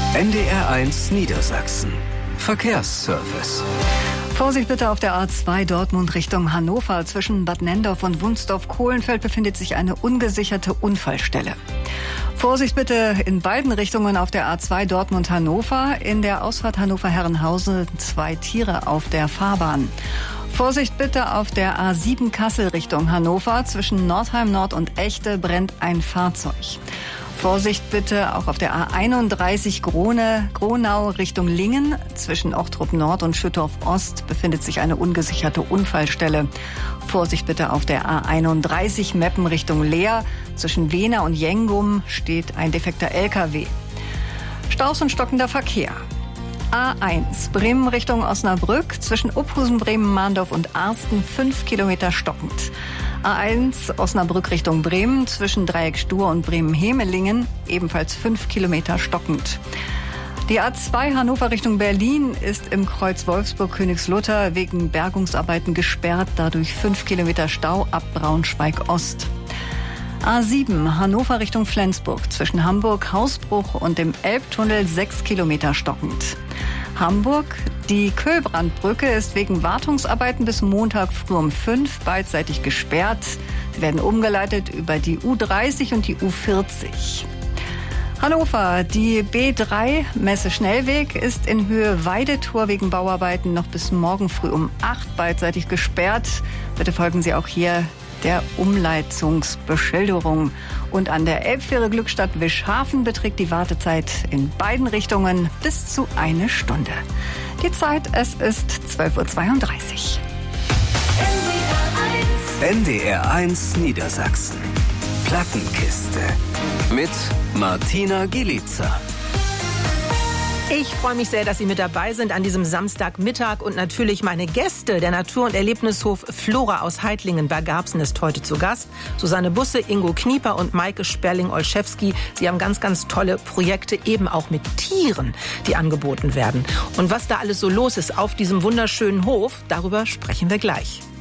NDR1 Niedersachsen. Verkehrsservice. Vorsicht bitte auf der A2 Dortmund Richtung Hannover. Zwischen Bad Nenndorf und Wunsdorf-Kohlenfeld befindet sich eine ungesicherte Unfallstelle. Vorsicht bitte in beiden Richtungen auf der A2 Dortmund-Hannover. In der Ausfahrt Hannover-Herrenhausen 2 Tiere auf der Fahrbahn. Vorsicht bitte auf der A7 Kassel Richtung Hannover. Zwischen Nordheim Nord und Echte brennt ein Fahrzeug. Vorsicht bitte auch auf der A31 Gronau Richtung Lingen. Zwischen Ochtrup Nord und Schüttorf Ost befindet sich eine ungesicherte Unfallstelle. Vorsicht bitte auf der A31 Meppen Richtung Leer. Zwischen Wehner und Jengum steht ein defekter LKW. Staus und stockender Verkehr. A1 Bremen Richtung Osnabrück. Zwischen Uphusen, Bremen, Mahndorf und Arsten 5 Kilometer stockend. A1 Osnabrück Richtung Bremen, zwischen Dreieck Stur und Bremen-Hemelingen, ebenfalls 5 Kilometer stockend. Die A2 Hannover Richtung Berlin ist im Kreuz Wolfsburg-Königslutter wegen Bergungsarbeiten gesperrt, dadurch 5 Kilometer Stau ab Braunschweig-Ost. A7 Hannover Richtung Flensburg, zwischen Hamburg-Hausbruch und dem Elbtunnel 6 Kilometer stockend. Hamburg, die Köhlbrandbrücke ist wegen Wartungsarbeiten bis Montag früh um 5 beidseitig gesperrt. Sie werden umgeleitet über die U30 und die U40. Hannover, die B3 Messe-Schnellweg ist in Höhe Weidetor wegen Bauarbeiten noch bis morgen früh um 8 beidseitig gesperrt. Bitte folgen Sie auch hier der Umleitungsbeschilderung. Und an der Elbfähre Glückstadt Wischhafen beträgt die Wartezeit in beiden Richtungen bis zu 1 Stunde. Die Zeit, es ist 12:32 Uhr. NDR1 Niedersachsen. Plattenkiste. Mit Martina Gielica. Ich freue mich sehr, dass Sie mit dabei sind an diesem Samstagmittag und natürlich meine Gäste. Der Natur- und Erlebnishof Flora aus Heidlingen bei Garbsen ist heute zu Gast. Susanne Busse, Ingo Knieper und Maike Sperling-Olszewski. Sie haben ganz, ganz tolle Projekte, eben auch mit Tieren, die angeboten werden. Und was da alles so los ist auf diesem wunderschönen Hof, darüber sprechen wir gleich.